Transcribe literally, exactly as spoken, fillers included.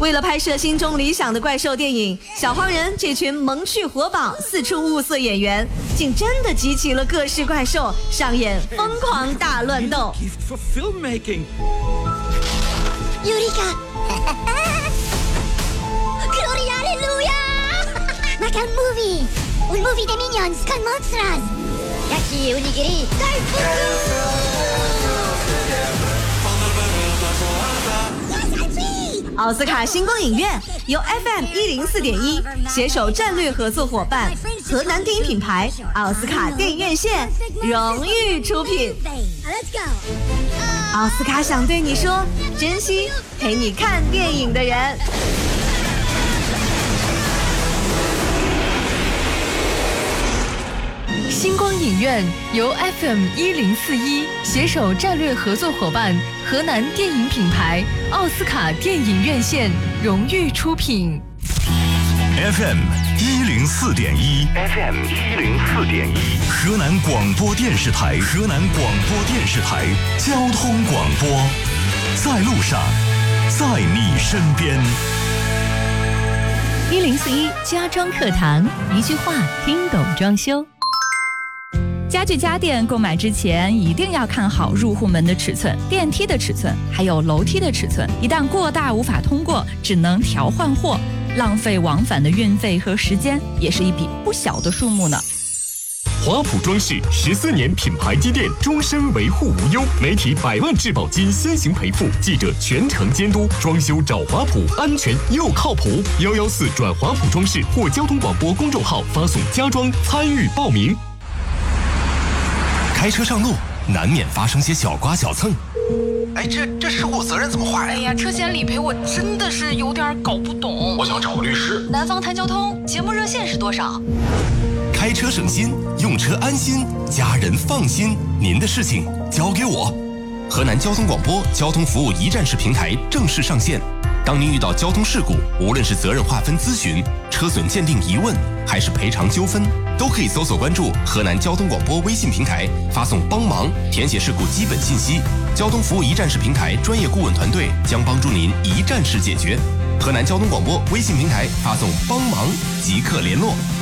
为了拍摄心中理想的怪兽电影，小黄人这群萌趣活宝、四处物色演员，竟真的集齐了各式怪兽，上演疯狂大乱斗。 Eureka! Gloria Alleluia! Makan movie! Un movie de minions con monsters! Yaki onigiri Dark 奥斯卡星光影院由 F M 一零四点一携手战略合作伙伴河南电影品牌奥斯卡电影院线荣誉出品。奥斯卡想对你说，珍惜陪你看电影的人。 星光影院由 F M 一零四一携手战略合作伙伴河南电影品牌奥斯卡电影院线荣誉出品。 F M 一零四点一 ，F M 一零四点一，河南广播电视台，河南广播电视台交通广播，在路上，在你身边。 一零四一家装课堂，一句话听懂装修。 家具家电购买之前一定要看好入户门的尺寸、电梯的尺寸，还有楼梯的尺寸。一旦过大无法通过，只能调换货，浪费往返的运费和时间，也是一笔不小的数目呢。 华普装饰十四年品牌积淀，终身维护无忧，媒体百万质保金先行赔付，记者全程监督，装修找华普，安全又靠谱。幺幺四转华普装饰或交通广播公众号发送家装参与报名。 开车上路难免发生些小刮小蹭， 哎，这这事故责任怎么划呀？ 哎呀，车险理赔我真的是有点搞不懂。 我想找个律师。 南方谈交通节目热线是多少？ 开车省心，用车安心，家人放心，您的事情交给我。河南交通广播交通服务一站式平台正式上线。当您遇到交通事故，无论是责任划分咨询、车损鉴定疑问，还是赔偿纠纷，都可以搜索关注河南交通广播微信平台，发送帮忙，填写事故基本信息。交通服务一站式平台专业顾问团队将帮助您一站式解决。河南交通广播微信平台发送帮忙即刻联络。